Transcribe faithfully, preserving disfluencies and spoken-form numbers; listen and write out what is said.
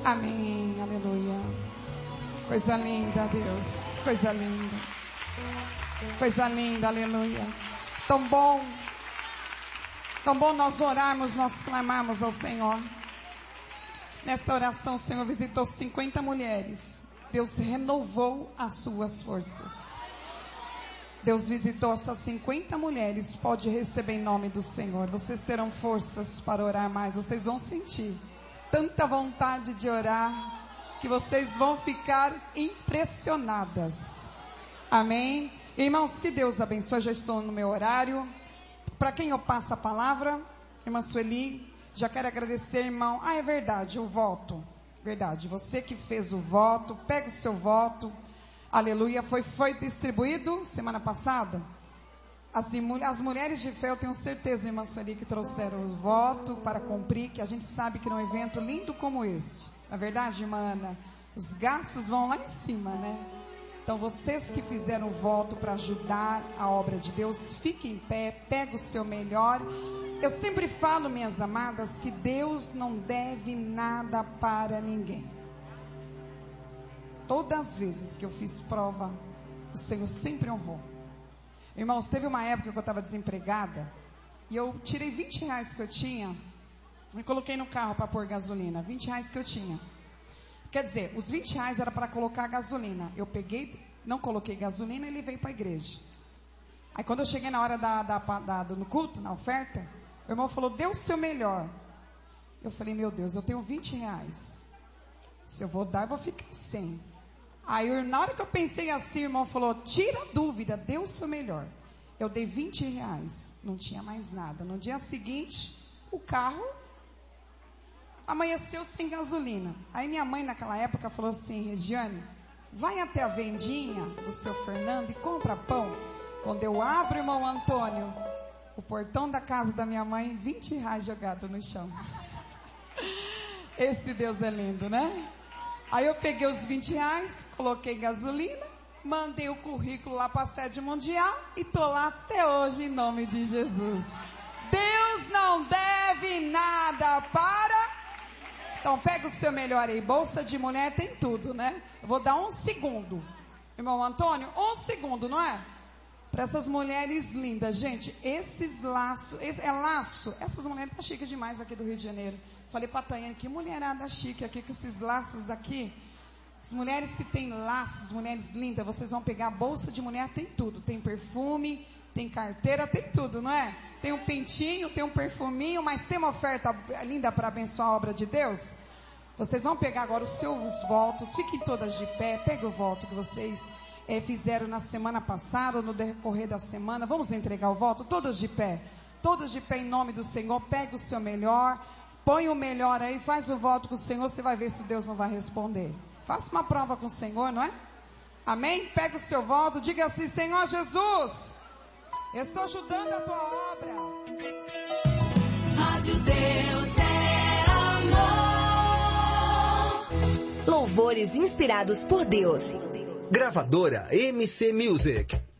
Amém, aleluia. Coisa linda, Deus, coisa linda. Coisa linda, aleluia. Tão bom, tão bom nós orarmos, nós clamarmos ao Senhor. Nesta oração o Senhor visitou cinquenta mulheres. Deus renovou as suas forças. Deus visitou essas cinquenta mulheres. Pode receber em nome do Senhor. Vocês terão forças para orar mais. Vocês vão sentir tanta vontade de orar que vocês vão ficar impressionadas. Amém? Irmãos, que Deus abençoe. Já estou no meu horário. Para quem eu passo a palavra? Irmã Sueli. Já quero agradecer, irmão. Ah, é verdade, o voto. Verdade, você que fez o voto, pega o seu voto. Aleluia. Foi, foi distribuído semana passada? As, as mulheres de fé, eu tenho certeza, irmã Sueli, que trouxeram o voto para cumprir, que a gente sabe que num evento lindo como este, na verdade, irmã Ana, os gastos vão lá em cima, né? Então, vocês que fizeram o voto para ajudar a obra de Deus, fiquem em pé, pega o seu melhor. Eu sempre falo, minhas amadas, que Deus não deve nada para ninguém. Todas as vezes que eu fiz prova, o Senhor sempre honrou. Irmãos, teve uma época que eu estava desempregada, e eu tirei vinte reais que eu tinha, e coloquei no carro para pôr gasolina, vinte reais que eu tinha. Quer dizer, os vinte reais era para colocar gasolina. Eu peguei, não coloquei gasolina e levei para a igreja. Aí quando eu cheguei na hora da, da, da, do, no culto, na oferta, o irmão falou, dê o seu melhor. Eu falei, meu Deus, eu tenho vinte reais. Se eu vou dar, eu vou ficar sem. Aí na hora que eu pensei assim, o irmão falou, tira a dúvida, dê o seu melhor. Eu dei vinte reais, não tinha mais nada. No dia seguinte, o carro amanheceu sem gasolina. Aí minha mãe naquela época falou assim, Regiane, vai até a vendinha do seu Fernando e compra pão. Quando eu abro, irmão Antônio, o portão da casa da minha mãe, vinte reais jogado no chão. Esse Deus é lindo, né? Aí eu peguei os vinte reais, coloquei gasolina, mandei o currículo lá para a sede mundial e tô lá até hoje em nome de Jesus. Deus não deve nada para... Então pega o seu melhor aí, bolsa de mulher tem tudo, né? Eu vou dar um segundo, irmão Antônio, um segundo, não é? Para essas mulheres lindas, gente, esses laços, esse, é laço, essas mulheres estão chiques demais aqui do Rio de Janeiro. Falei para a Tayane, que mulherada chique aqui, com esses laços aqui. As mulheres que têm laços, mulheres lindas, vocês vão pegar a bolsa de mulher, tem tudo. Tem perfume, tem carteira, tem tudo, não é? Tem um pentinho, tem um perfuminho, mas tem uma oferta linda para abençoar a obra de Deus. Vocês vão pegar agora os seus votos, fiquem todas de pé, pegue o voto que vocês é, fizeram na semana passada, no decorrer da semana. Vamos entregar o voto, todas de pé. Todas de pé em nome do Senhor, pegue o seu melhor, põe o melhor aí, faz o voto com o Senhor, você vai ver se Deus não vai responder. Faça uma prova com o Senhor, não é? Amém? Pega o seu voto, diga assim, Senhor Jesus, eu estou ajudando a tua obra. Rádio Deus é amor. Louvores inspirados por Deus. Gravadora M C Music.